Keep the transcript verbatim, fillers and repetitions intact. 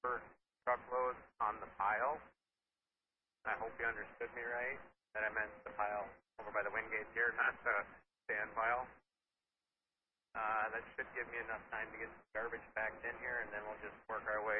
per truckload on the pile. I hope you understood me right, that I meant the pile over by the wind gate here, not the sand pile. Uh, that should give me enough time to get some garbage packed in here, and then we'll just work our way